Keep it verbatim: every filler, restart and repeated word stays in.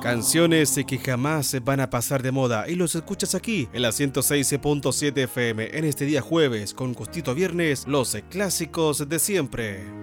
Canciones que jamás se van a pasar de moda y los escuchas aquí en la ciento seis punto siete F M en este día jueves con gustito viernes, los clásicos de siempre.